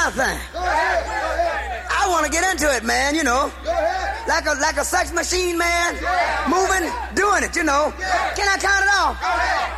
my thing. I want to get into it, man, you know. Like a sex machine, man. Moving, doing it, you know. Can I count it off?